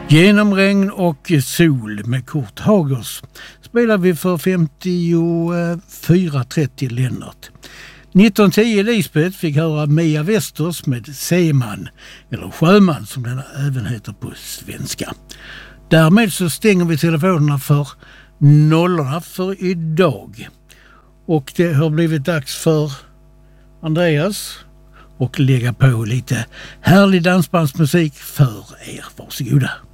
Genom regn och sol med Kurt Hagers spelar vi för 54-30 Lennart. 1910 Lisbeth fick höra Mia Westers med Seeman, eller Sjöman som den även heter på svenska. Därmed så stänger vi telefonerna för nollorna för idag. Och det har blivit dags för Andreas och lägga på lite härlig dansbandsmusik för er. Varsågoda.